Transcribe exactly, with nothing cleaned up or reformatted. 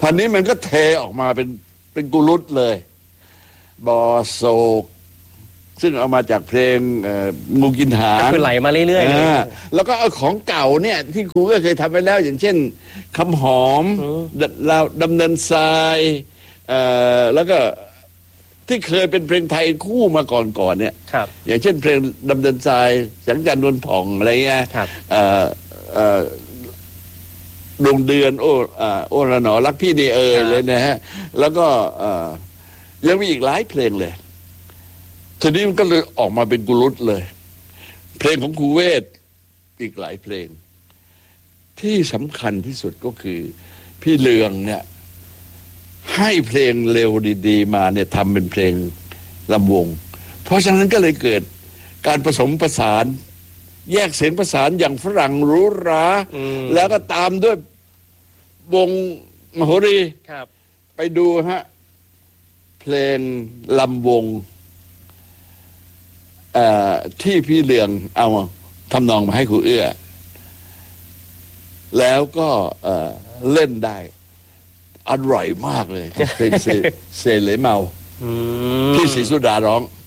พันนี้มันก็เทออกมาเป็นเป็นกุลุตเลยบ่อโศกซึ่งเอามาจากเพลงงูกินหางคือไหลมาเรื่อยๆแล้วก็เอาของเก่าเนี่ยที่ครูก็เคยทำไปแล้วอย่างเช่นคำหอมเราดำเนินทรายแล้วก็ที่เคยเป็นเพลงไทยคู่มาก่อนๆเนี่ยอย่างเช่นเพลงดำเนินทรายแสงจันทร์นวลผ่องอะไรเงี้ยดวงเดือนโอ้โอ้ระหนอรักพี่ดีเออเลยนะฮะแล้วก็ยังมีอีกหลายเพลงเลยทีนี้มันก็เลยออกมาเป็นกุลุตเลยเพลงของครูเวทอีกหลายเพลงที่สำคัญที่สุดก็คือพี่เลืองเนี่ยให้เพลงเร็วดีๆมาเนี่ยทำเป็นเพลงลำวงเพราะฉะนั้นก็เลยเกิดการผสมผสานแยกเสียงประสานอย่างฝรั่งหรูหราแล้วก็ตามด้วยวงมโหรีไปดูฮะเพลงลำวงที่พี่เลืองเอาทำนองมาให้ครูเอื้อแล้วก็เล่นได้อร่อยมากเลยเพลงเซเลเมาที่ศรีสุดาร้อง